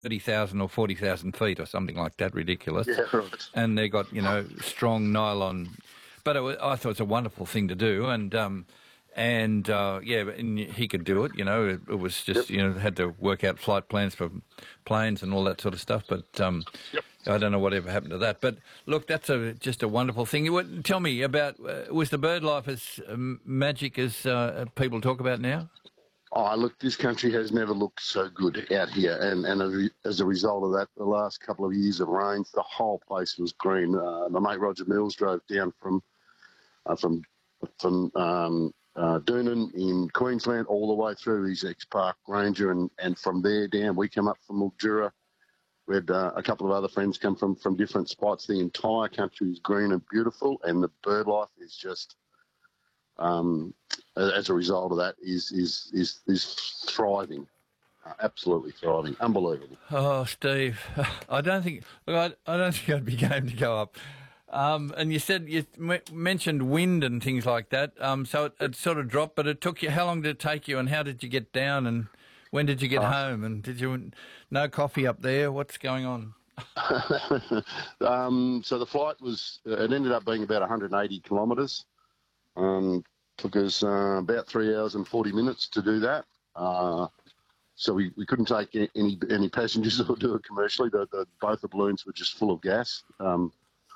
30,000 or 40,000 feet or something like that, ridiculous. Yeah, right. And they got, strong nylon. But I thought it was a wonderful thing to do, and he could do it. It was just had to work out flight plans for planes and all that sort of stuff. But I don't know whatever happened to that. But look, that's just a wonderful thing. Tell me about was the bird life as magic as people talk about now? Oh, look, this country has never looked so good out here, and as a result of that, the last couple of years of rains, the whole place was green. My mate Roger Mills drove down from Doonan in Queensland all the way through. He's ex-park ranger, and from there down, we come up from Mildura. We had a couple of other friends come from different spots. The entire country is green and beautiful, and the bird life is just, as a result of that, is thriving, absolutely thriving, unbelievable. Oh, Steve, I don't think I'd be game to go up. And you said you mentioned wind and things like that. So it sort of dropped, but it took you. How long did it take you, and how did you get down, and when did you get home? And did you no coffee up there? What's going on? So the flight it ended up being about 180 kilometres. Took us about 3 hours and 40 minutes to do that. So we couldn't take any passengers or do it commercially. Both the balloons were just full of gas. 5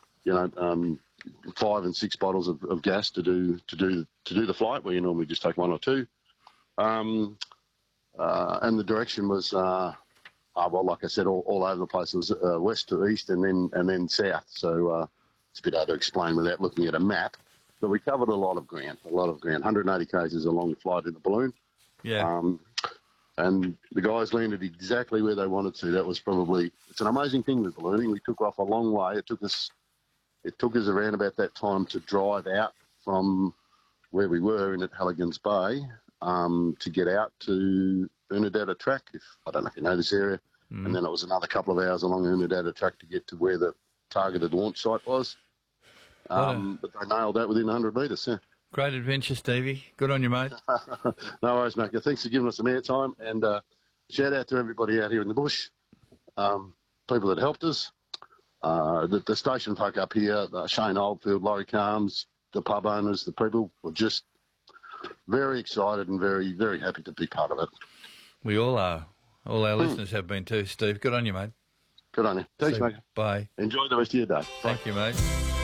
and 6 bottles of gas to do the flight, where you normally just take 1 or 2. And the direction was, like I said, all over the place. It was west to east and then south. So it's a bit hard to explain without looking at a map. But we covered a lot of ground. 180 k's is a long flight in the balloon. Yeah. And the guys landed exactly where they wanted to. That was it's an amazing thing with ballooning. We took off a long way. It took us around about that time to drive out from where we were at Halligan's Bay to get out to Unadilla Track. I don't know if you know this area. Mm. And then it was another couple of hours along Unadilla Track to get to where the targeted launch site was. But they nailed that within 100 metres, yeah. Great adventure, Stevie. Good on you, mate. No worries, mate. Thanks for giving us some airtime, and shout out to everybody out here in the bush, people that helped us, the station folk up here, Shane Oldfield, Laurie Carms, the pub owners, the people were just very excited and very, very happy to be part of it. We all are. All our listeners have been too, Steve. Good on you, mate. Good on you. Thanks, mate. Bye. Enjoy the rest of your day. Bye. Thank you, mate.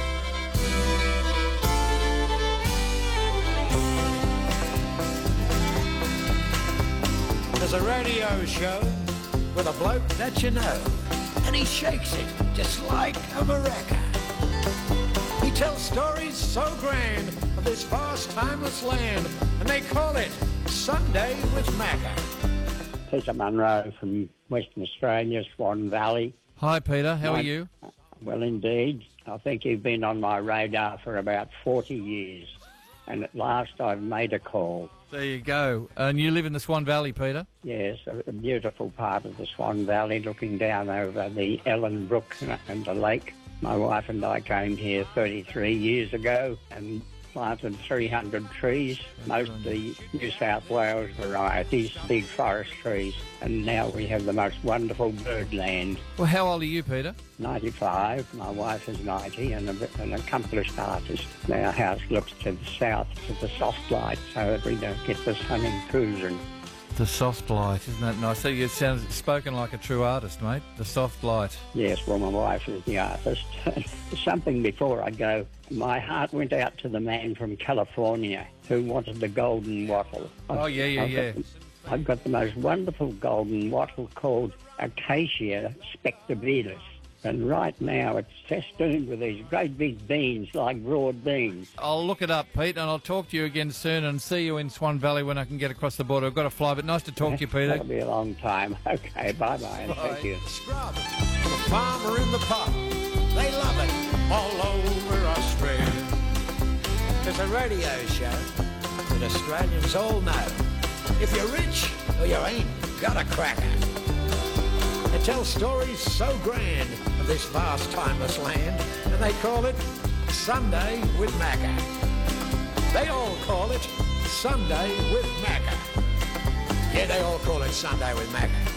There's a radio show with a bloke that you know, and he shakes it just like a maraca. He tells stories so grand of this vast, timeless land, and they call it Sunday with Macca. Peter Munro from Western Australia, Swan Valley. Hi, Peter. How are you? Well, indeed. I think you've been on my radar for about 40 years, and at last I've made a call. There you go. And you live in the Swan Valley, Peter? Yes, a beautiful part of the Swan Valley, looking down over the Ellen Brook and the lake. My wife and I came here 33 years ago and planted 300 trees, mostly New South Wales varieties, big forest trees, and now we have the most wonderful birdland. Well, how old are you, Peter? 95. My wife is 90 and an accomplished artist. Our house looks to the south, to the soft light, so that we don't get the sun intrusion. The soft light, isn't that nice? So you sound spoken like a true artist, mate. The soft light. Yes, well, my wife is the artist. Something before I go, my heart went out to the man from California who wanted the golden wattle. I've got the most wonderful golden wattle called Acacia spectabilis. And right now it's festooned with these great big beans, like broad beans. I'll look it up, Pete, and I'll talk to you again soon and see you in Swan Valley when I can get across the border. I've got to fly, but nice to talk to you, Peter. That'll be a long time. Okay, bye-bye, and thank you. Scrub, the farmer in the pot, they love it all over Australia. There's a radio show that Australians all know. If you're rich or you ain't got a cracker. They tell stories so grand of this vast, timeless land, and they call it Sunday with Macca. They all call it Sunday with Macca. Yeah, they all call it Sunday with Macca.